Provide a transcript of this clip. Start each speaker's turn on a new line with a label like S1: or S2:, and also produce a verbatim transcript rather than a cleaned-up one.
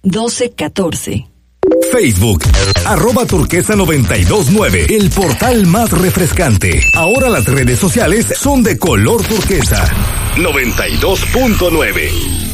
S1: doce catorce.
S2: Facebook, arroba turquesa noventa y dos nueve, el portal más refrescante. Ahora las redes sociales son de color turquesa. noventa y dos punto nueve.